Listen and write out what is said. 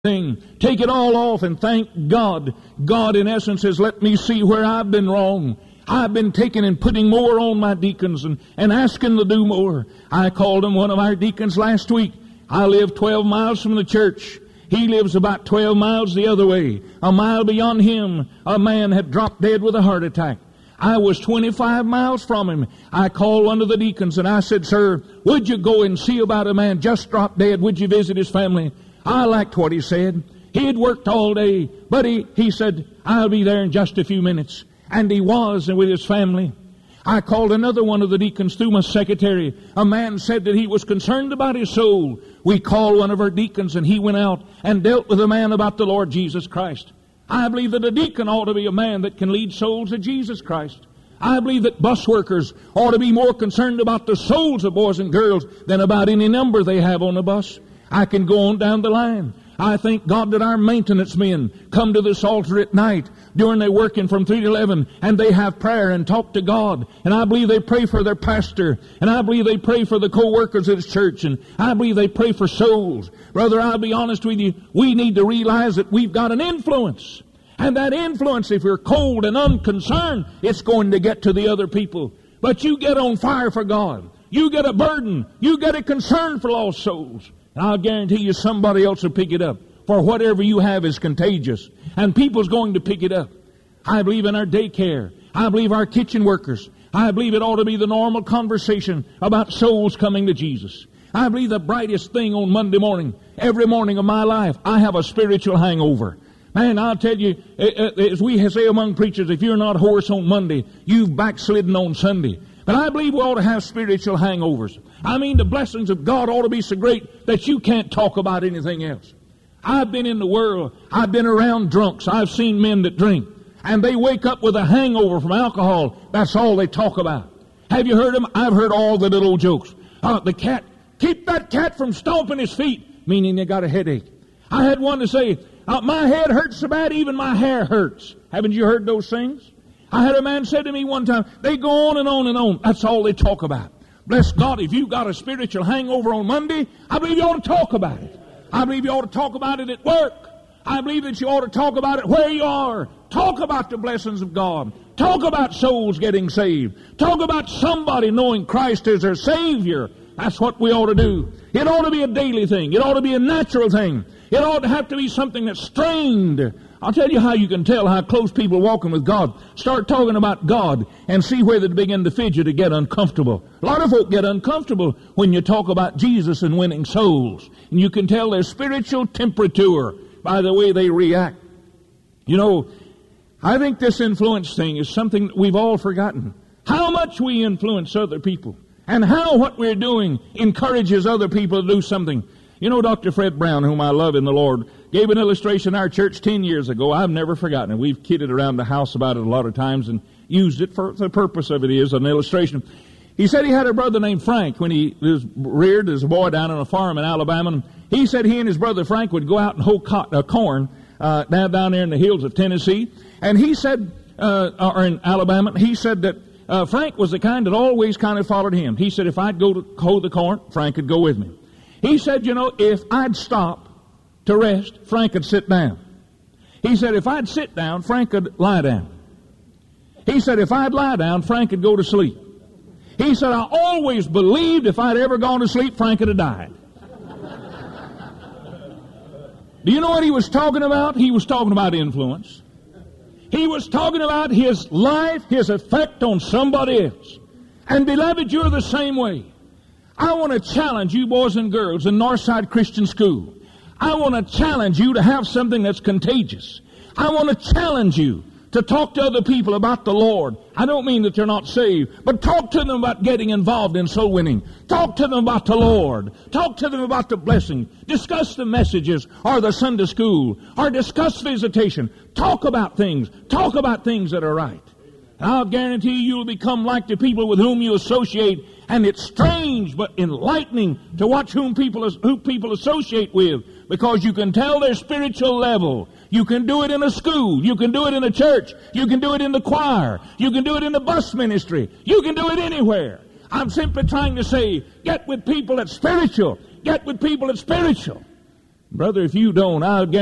thing. Take it all off and thank God. God, in essence, says, let me see where I've been wrong. I've been taking and putting more on my deacons and asking to do more. I called him one of our deacons last week. I live 12 miles from the church. He lives about 12 miles the other way. A mile beyond him, a man had dropped dead with a heart attack. I was 25 miles from him. I called one of the deacons and I said, sir, would you go and see about a man just dropped dead? Would you visit his family? I liked what he said. He had worked all day, but he said, I'll be there in just a few minutes. And he was, and with his family. I called another one of the deacons through my secretary. A man said that he was concerned about his soul. We called one of our deacons, and he went out and dealt with a man about the Lord Jesus Christ. I believe that a deacon ought to be a man that can lead souls to Jesus Christ. I believe that bus workers ought to be more concerned about the souls of boys and girls than about any number they have on the bus. I can go on down the line. I thank God that our maintenance men come to this altar at night during their working from 3 to 11, and they have prayer and talk to God. And I believe they pray for their pastor, and I believe they pray for the co-workers at his church, and I believe they pray for souls. Brother, I'll be honest with you, we need to realize that we've got an influence. And that influence, if you're cold and unconcerned, it's going to get to the other people. But you get on fire for God. You get a burden. You get a concern for lost souls. And I'll guarantee you somebody else will pick it up. For whatever you have is contagious. And people's going to pick it up. I believe in our daycare. I believe our kitchen workers. I believe it ought to be the normal conversation about souls coming to Jesus. I believe the brightest thing on Monday morning, every morning of my life, I have a spiritual hangover. Man, I'll tell you, as we say among preachers, if you're not hoarse on Monday, you've backslidden on Sunday. But I believe we ought to have spiritual hangovers. I mean, the blessings of God ought to be so great that you can't talk about anything else. I've been in the world. I've been around drunks. I've seen men that drink. And they wake up with a hangover from alcohol. That's all they talk about. Have you heard them? I've heard all the little jokes. The cat, keep that cat from stomping his feet, meaning they got a headache. I had one to say, my head hurts so bad even my hair hurts. Haven't you heard those things? I had a man say to me one time, they go on and on and on. That's all they talk about. Bless God, if you've got a spiritual hangover on Monday, I believe you ought to talk about it. I believe you ought to talk about it at work. I believe that you ought to talk about it where you are. Talk about the blessings of God. Talk about souls getting saved. Talk about somebody knowing Christ as their Savior. That's what we ought to do. It ought to be a daily thing. It ought to be a natural thing. It ought to have to be something that's strained. I'll tell you how you can tell how close people are walking with God. Start talking about God and see where they begin to fidget or get uncomfortable. A lot of folk get uncomfortable when you talk about Jesus and winning souls. And you can tell their spiritual temperature by the way they react. You know, I think this influence thing is something that we've all forgotten. How much we influence other people and how what we're doing encourages other people to do something. You know, Dr. Fred Brown, whom I love in the Lord, gave an illustration in our church 10 years ago. I've never forgotten it. We've kidded around the house about it a lot of times and used it for the purpose of it is an illustration. He said he had a brother named Frank when he was reared as a boy down on a farm in Alabama. And he said he and his brother Frank would go out and hoe corn down there in the hills of Tennessee. And he said, or in Alabama, he said that Frank was the kind that always kind of followed him. He said if I'd go to hoe the corn, Frank would go with me. He said, you know, if I'd stop to rest, Frank would sit down. He said, if I'd sit down, Frank would lie down. He said, if I'd lie down, Frank would go to sleep. He said, I always believed if I'd ever gone to sleep, Frank would have died. Do you know what he was talking about? He was talking about influence. He was talking about his life, his effect on somebody else. And beloved, you're the same way. I want to challenge you boys and girls in Northside Christian School. I want to challenge you to have something that's contagious. I want to challenge you to talk to other people about the Lord. I don't mean that they're not saved, but talk to them about getting involved in soul winning. Talk to them about the Lord. Talk to them about the blessing. Discuss the messages or the Sunday school or discuss visitation. Talk about things. Talk about things that are right. I'll guarantee you'll become like the people with whom you associate, and it's strange but enlightening to watch who people associate with, because you can tell their spiritual level. You can do it in a school. You can do it in a church. You can do it in the choir. You can do it in the bus ministry. You can do it anywhere. I'm simply trying to say, get with people that's spiritual. Get with people that's spiritual. Brother, if you don't, I'll